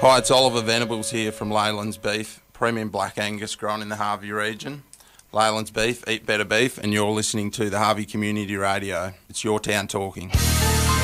Hi, it's Oliver Venables here from Leyland's Beef, premium Black Angus grown in the Harvey region. Leyland's Beef, eat better beef, and you're listening to the Harvey Community Radio. It's your town talking.